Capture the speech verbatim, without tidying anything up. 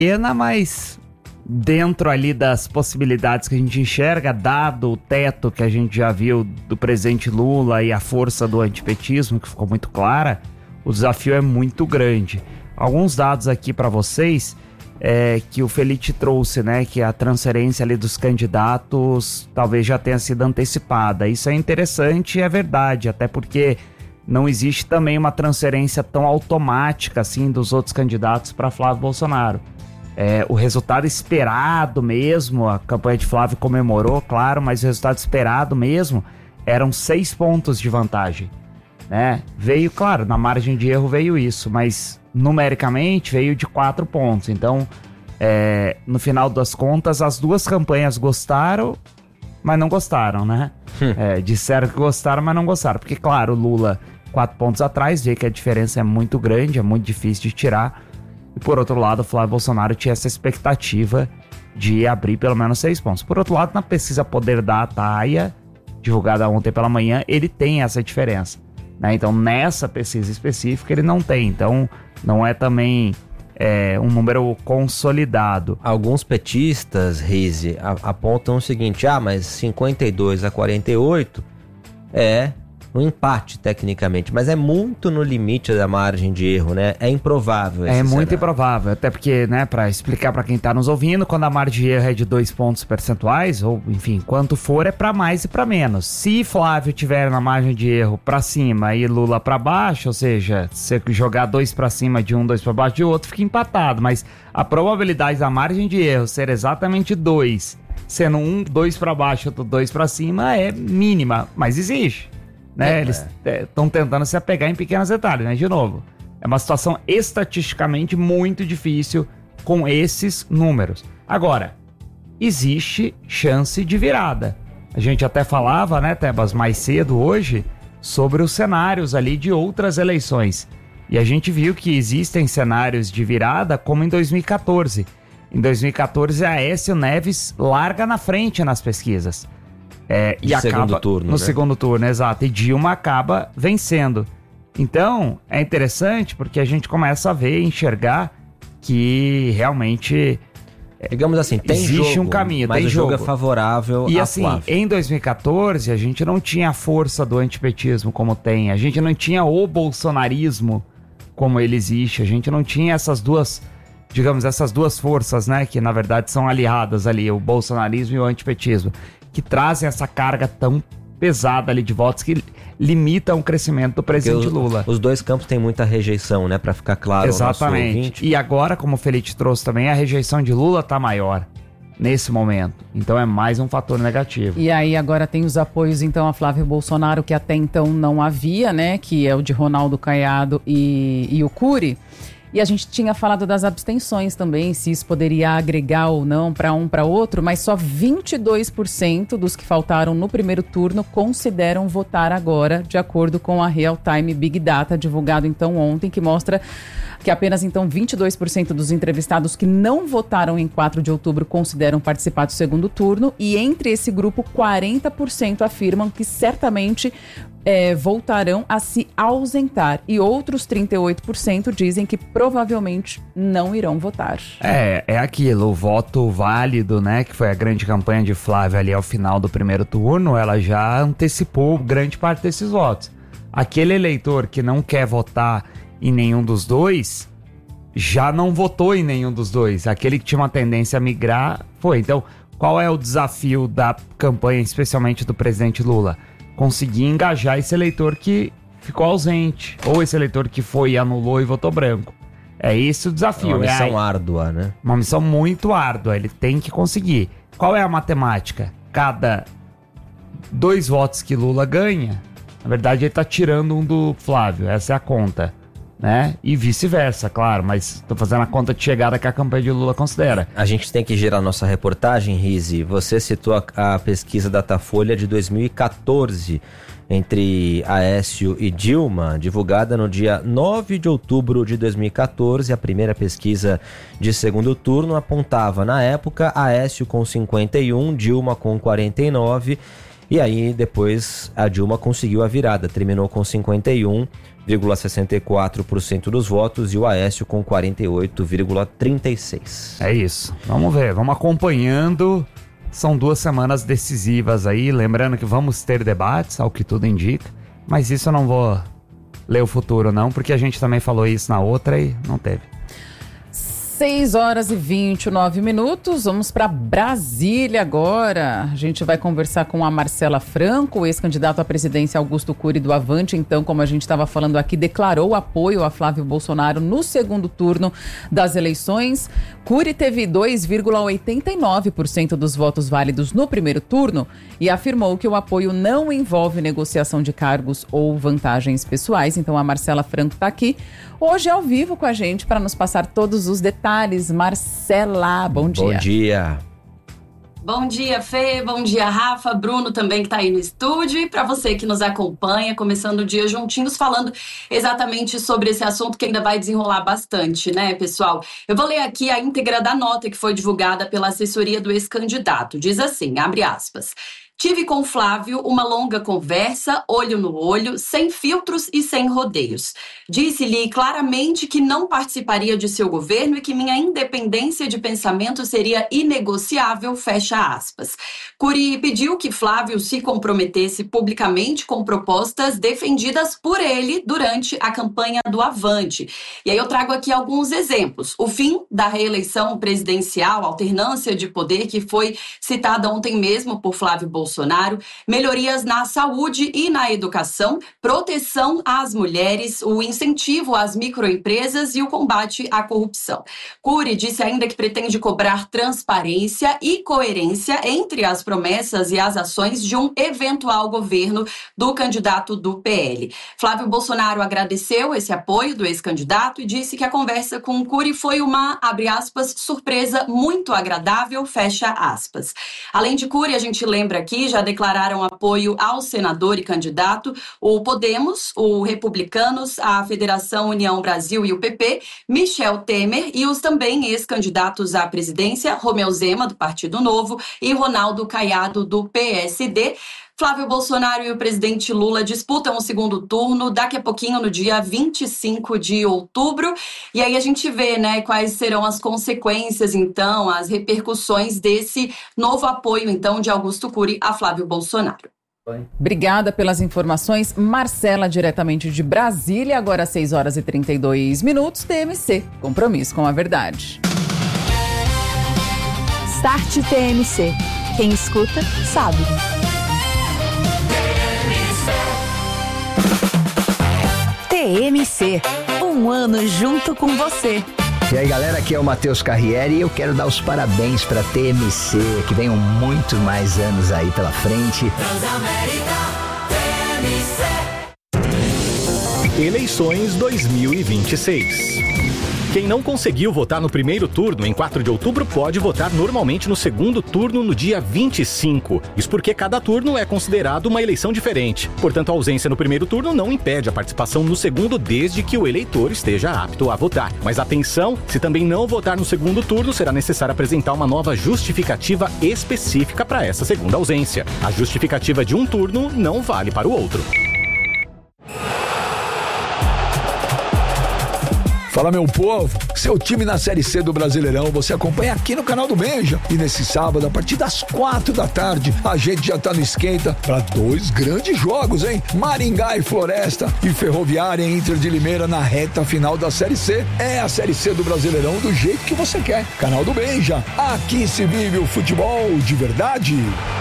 pequena, mas dentro ali das possibilidades que a gente enxerga, dado o teto que a gente já viu do presidente Lula e a força do antipetismo, que ficou muito clara, o desafio é muito grande. Alguns dados aqui para vocês é, que o Felitti trouxe, né, que a transferência ali dos candidatos talvez já tenha sido antecipada. Isso é interessante e é verdade, até porque não existe também uma transferência tão automática assim dos outros candidatos para Flávio Bolsonaro. É, o resultado esperado mesmo, a campanha de Flávio comemorou, claro, mas o resultado esperado mesmo eram seis pontos de vantagem, né? Veio, claro, na margem de erro veio isso, mas numericamente veio de quatro pontos. Então, é, no final das contas, as duas campanhas gostaram, mas não gostaram, né? É, disseram que gostaram, mas não gostaram. Porque, claro, o Lula, quatro pontos atrás, vê que a diferença é muito grande, é muito difícil de tirar. E por outro lado, o Flávio Bolsonaro tinha essa expectativa de abrir pelo menos seis pontos. Por outro lado, na pesquisa Poder Data A I A, divulgada ontem pela manhã, ele tem essa diferença, né? Então, nessa pesquisa específica, ele não tem. Então, não é também é, um número consolidado. Alguns petistas, Rizzi, apontam o seguinte: ah, mas cinquenta e dois a quarenta e oito é um empate tecnicamente, mas é muito no limite da margem de erro, né? É improvável esse É muito cenário. improvável, até porque, né, para explicar para quem tá nos ouvindo, quando a margem de erro é de dois pontos percentuais, ou enfim, quanto for, é para mais e para menos. Se Flávio tiver na margem de erro para cima e Lula para baixo, ou seja, se jogar dois para cima de um, dois para baixo de outro, fica empatado, mas a probabilidade da margem de erro ser exatamente dois, sendo um, dois para baixo, outro dois para cima, é mínima, mas existe. Né? É, Eles estão é, tentando se apegar em pequenos detalhes, né? De novo, é uma situação estatisticamente muito difícil com esses números. Agora, existe chance de virada. A gente até falava, né, Tebas, mais cedo hoje, sobre os cenários ali de outras eleições. E a gente viu que existem cenários de virada como em dois mil e catorze. Em dois mil e catorze, a Aécio Neves larga na frente nas pesquisas. É, e acaba segundo turno, no né? segundo turno, exato. E Dilma acaba vencendo. Então, é interessante porque a gente começa a ver, enxergar que realmente, digamos assim, tem existe jogo, um caminho, mas tem o jogo jogo é favorável e a assim, Flávio. em dois mil e catorze, a gente não tinha a força do antipetismo como tem. A gente não tinha o bolsonarismo como ele existe. A gente não tinha essas duas, digamos, essas duas forças, né? Que na verdade são aliadas ali, o bolsonarismo e o antipetismo, que trazem essa carga tão pesada ali de votos que limitam o crescimento do presidente os, Lula. Os dois campos têm muita rejeição, né? Pra ficar claro. Exatamente. E agora, como o Felitti trouxe também, a rejeição de Lula tá maior nesse momento. Então é mais um fator negativo. E aí agora tem os apoios então a Flávio Bolsonaro, que até então não havia, né? Que é o de Ronaldo Caiado e, e o Cury. E a gente tinha falado das abstenções também, se isso poderia agregar ou não para um para outro, mas só vinte e dois por cento dos que faltaram no primeiro turno consideram votar agora, de acordo com a Real Time Big Data, divulgado então ontem, que mostra que apenas então vinte e dois por cento dos entrevistados que não votaram em quatro de outubro consideram participar do segundo turno, e entre esse grupo, quarenta por cento afirmam que certamente É, voltarão a se ausentar, e outros trinta e oito por cento dizem que provavelmente não irão votar. É, é aquilo, o voto válido, né, que foi a grande campanha de Flávia ali ao final do primeiro turno, ela já antecipou grande parte desses votos. Aquele eleitor que não quer votar em nenhum dos dois, já não votou em nenhum dos dois. Aquele que tinha uma tendência a migrar, foi. Então, qual é o desafio da campanha, especialmente do presidente Lula? Conseguir engajar esse eleitor que ficou ausente, ou esse eleitor que foi e anulou e votou branco. É esse o desafio. É uma missão é árdua, né? Uma missão muito árdua, ele tem que conseguir. Qual é a matemática? Cada dois votos que Lula ganha, na verdade ele tá tirando um do Flávio, essa é a conta, né? E vice-versa, claro, mas tô fazendo a conta de chegada que a campanha de Lula considera. A gente tem que gerar nossa reportagem, Rizzi. Você citou a, a pesquisa Datafolha de dois mil e catorze entre Aécio e Dilma, divulgada no dia nove de outubro de dois mil e catorze. A primeira pesquisa de segundo turno apontava, na época, Aécio com cinquenta e um, Dilma com quarenta e nove. E aí depois a Dilma conseguiu a virada, terminou com cinquenta e um vírgula sessenta e quatro por cento dos votos e o Aécio com quarenta e oito vírgula trinta e seis por cento. É isso, vamos ver, vamos acompanhando. São duas semanas decisivas aí, lembrando que vamos ter debates, ao que tudo indica, mas isso eu não vou ler o futuro não, porque a gente também falou isso na outra e não teve. seis horas e vinte e nove minutos, vamos para Brasília agora. A gente vai conversar com a Marcela Franco, ex-candidato à presidência Augusto Cury do Avante. Então, como a gente estava falando aqui, declarou apoio a Flávio Bolsonaro no segundo turno das eleições. Cury teve dois vírgula oitenta e nove por cento dos votos válidos no primeiro turno e afirmou que o apoio não envolve negociação de cargos ou vantagens pessoais. Então, a Marcela Franco está aqui hoje ao vivo com a gente para nos passar todos os detalhes. Marcela, bom dia. Bom dia. Bom dia, Fê. Bom dia, Rafa. Bruno também que está aí no estúdio. E para você que nos acompanha, começando o dia juntinhos, falando exatamente sobre esse assunto que ainda vai desenrolar bastante, né, pessoal? Eu vou ler aqui a íntegra da nota que foi divulgada pela assessoria do ex-candidato. Diz assim, abre aspas... Tive com Flávio uma longa conversa, olho no olho, sem filtros e sem rodeios. Disse-lhe claramente que não participaria de seu governo e que minha independência de pensamento seria inegociável, fecha aspas. Cury pediu que Flávio se comprometesse publicamente com propostas defendidas por ele durante a campanha do Avante. E aí eu trago aqui alguns exemplos. O fim da reeleição presidencial, alternância de poder, que foi citada ontem mesmo por Flávio Bolsonaro. Bolsonaro, melhorias na saúde e na educação, proteção às mulheres, o incentivo às microempresas e o combate à corrupção. Cury disse ainda que pretende cobrar transparência e coerência entre as promessas e as ações de um eventual governo do candidato do P L. Flávio Bolsonaro agradeceu esse apoio do ex-candidato e disse que a conversa com Cury foi uma, abre aspas, surpresa muito agradável, fecha aspas. Além de Cury, a gente lembra aqui, já declararam apoio ao senador e candidato o Podemos, o Republicanos, a Federação União Brasil e o P P, Michel Temer e os também ex-candidatos à presidência, Romeu Zema, do Partido Novo, e Ronaldo Caiado, do P S D. Flávio Bolsonaro e o presidente Lula disputam o segundo turno daqui a pouquinho, no dia vinte e cinco de outubro. E aí a gente vê, né, quais serão as consequências, então, as repercussões desse novo apoio, então, de Augusto Cury a Flávio Bolsonaro. Obrigada pelas informações. Marcela, diretamente de Brasília, agora às seis horas e trinta e dois minutos, T M C, compromisso com a verdade. Start T M C. Quem escuta, sabe. T M C, um ano junto com você. E aí galera, aqui é o Matheus Carriere e eu quero dar os parabéns para T M C, que venham muito mais anos aí pela frente. Transamérica, T M C. Eleições dois mil e vinte e seis. Quem não conseguiu votar no primeiro turno, em quatro de outubro, pode votar normalmente no segundo turno no dia vinte e cinco. Isso porque cada turno é considerado uma eleição diferente. Portanto, a ausência no primeiro turno não impede a participação no segundo, desde que o eleitor esteja apto a votar. Mas atenção, se também não votar no segundo turno, será necessário apresentar uma nova justificativa específica para essa segunda ausência. A justificativa de um turno não vale para o outro. Fala, meu povo, seu time na Série C do Brasileirão você acompanha aqui no canal do Benja. E nesse sábado, a partir das quatro da tarde, a gente já tá no esquenta para dois grandes jogos, hein? Maringá e Floresta e Ferroviária e Inter de Limeira na reta final da Série C. É a Série C do Brasileirão do jeito que você quer. Canal do Benja, aqui se vive o futebol de verdade.